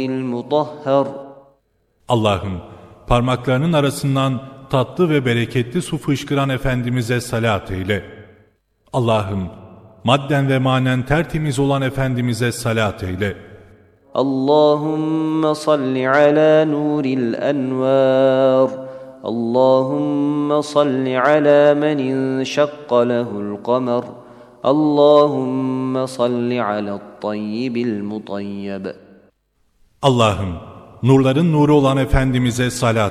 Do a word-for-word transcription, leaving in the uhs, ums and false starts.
المطهر. Allah'ım, parmaklarının arasından tatlı ve bereketli su fışkıran Efendimiz'e salat eyle. Allah'ım, madden ve manen tertemiz olan Efendimiz'e salat eyle. اللهم صل على نور الأنوار. اللهم صل على من انشق له القمر. اللهم صل على الطيب المطيب. Allah'ım, nurların nuru olan Efendimiz'e salat